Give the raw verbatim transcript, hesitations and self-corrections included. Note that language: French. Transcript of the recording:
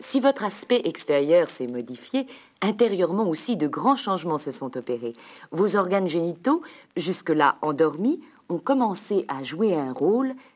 Si votre aspect extérieur s'est modifié, intérieurement aussi de grands changements se sont opérés. Vos organes génitaux, jusque-là endormis, ont commencé à jouer un rôle